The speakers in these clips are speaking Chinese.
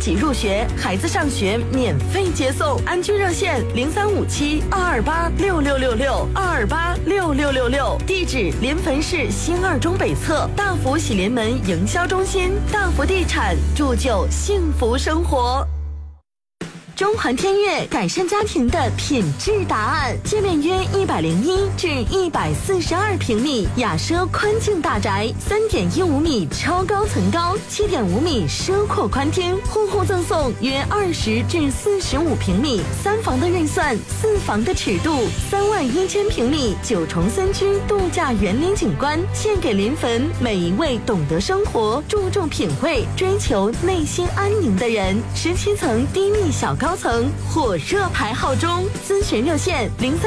即入学，孩子上学免费接送。安居热线0357-228-6666，228-6666。地址：临汾市新二中北侧大福喜临门营销中心。大福地产，铸就幸福生活。中环天悦改善家庭的品质答案，界面约101至142平米，雅奢宽净大宅，3.15米超高层高，7.5米奢阔宽厅，户户赠送约20至45平米，3房的预算，4房的尺度，31000平米9重3居度假园林景观，献给临汾每一位懂得生活、注重品味、追求内心安宁的人。17层低密小高层火热排号中，咨询热线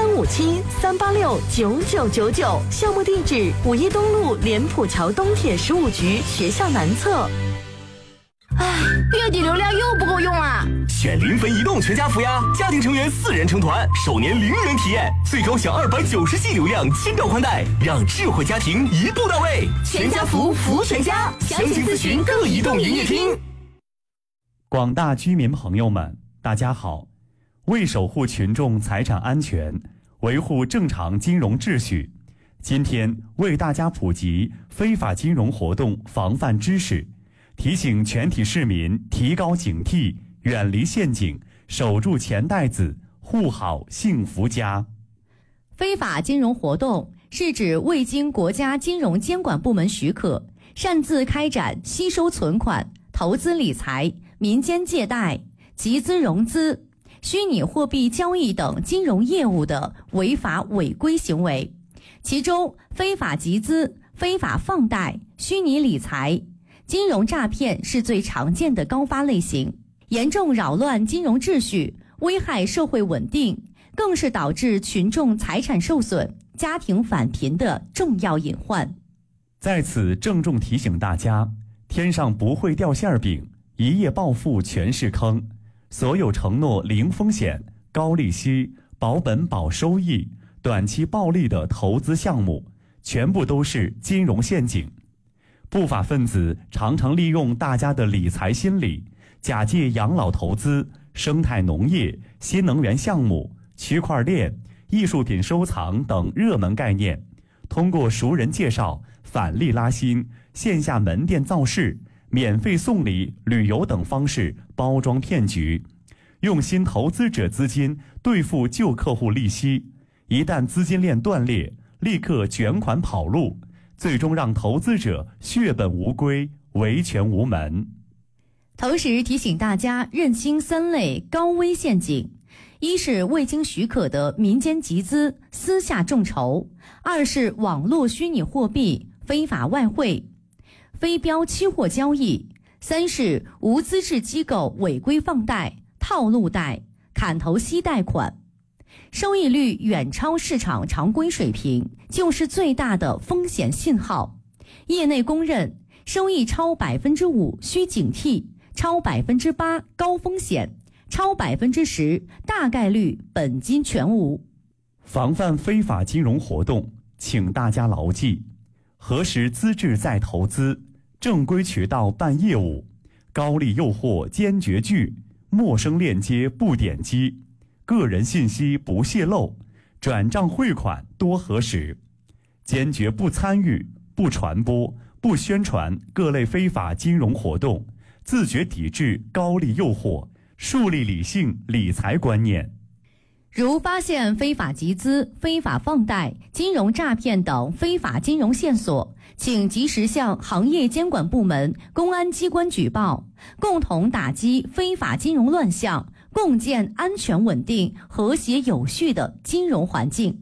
0357-386-9999，项目地址5一东路莲浦桥东铁15局学校南侧。 唉，月底流量又不够用啊！ 选临汾移动全家福呀，家庭成员4人成团，首年0元体验，最高享290G 流量，千兆宽带，让智慧家庭一步到位。全家福，福全家，详情咨询各移动营业厅。 广大居民朋友们，大家好。为守护群众财产安全，维护正常金融秩序，今天为大家普及非法金融活动防范知识，提醒全体市民提高警惕，远离陷阱，守住钱袋子，护好幸福家。 非法金融活动是指未经国家金融监管部门许可，擅自开展吸收存款、投资理财、民间借贷、集资融资、虚拟货币交易等金融业务的违法违规行为，其中非法集资、非法放贷、虚拟理财、金融诈骗是最常见的高发类型，严重扰乱金融秩序，危害社会稳定，更是导致群众财产受损、家庭返贫的重要隐患。 在此郑重提醒大家，天上不会掉馅饼，一夜暴富全是坑。所有承诺零风险、高利息、保本保收益、短期暴利的投资项目，全部都是金融陷阱。不法分子常常利用大家的理财心理，假借养老投资、生态农业、新能源项目、区块链、艺术品收藏等热门概念，通过熟人介绍、返利拉新、线下门店造势、免费送礼、旅游等方式包装骗局，用新投资者资金兑付旧客户利息，一旦资金链断裂，立刻卷款跑路，最终让投资者血本无归，维权无门。 同时提醒大家认清3类高危陷阱：一是未经许可的民间集资、私下众筹；二是网络虚拟货币、非法外汇、非标期货交易；三是无资质机构违规放贷、套路贷、砍头息贷款，收益率远超市场常规水平，就是最大的风险信号。业内公认，收益超 5% 需警惕，超 8% 高风险，超 10% 大概率本金全无。 防范非法金融活动，请大家牢记：核实资质再投资，正规渠道办业务，高利诱惑坚决拒，陌生链接不点击，个人信息不泄露，转账汇款多核实，坚决不参与、不传播、不宣传各类非法金融活动，自觉抵制高利诱惑，树立理性理财观念。 如发现非法集资、非法放贷、金融诈骗等非法金融线索，请及时向行业监管部门、公安机关举报，共同打击非法金融乱象，共建安全稳定、和谐有序的金融环境。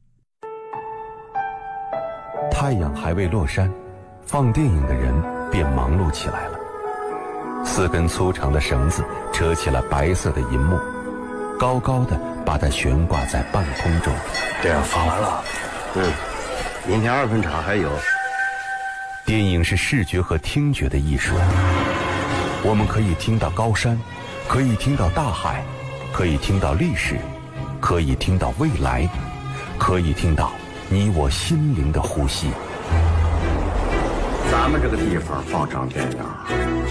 太阳还未落山，放电影的人便忙碌起来了。4根粗长的绳子扯起了白色的银幕，高高的把它悬挂在半空中。 这样放完了，明天2分场还有。 电影是视觉和听觉的艺术，我们可以听到高山，可以听到大海，可以听到历史，可以听到未来，可以听到你我心灵的呼吸。 咱们这个地方放张电影